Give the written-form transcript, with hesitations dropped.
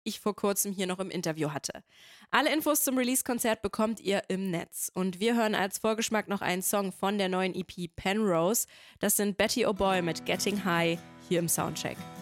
ich vor kurzem hier noch im Interview hatte. Alle Infos zum Release-Konzert bekommt ihr im Netz. Und wir hören als Vorgeschmack noch einen Song von der neuen EP Penrose. Das sind Betty O'Boy mit Getting High hier im Soundcheck.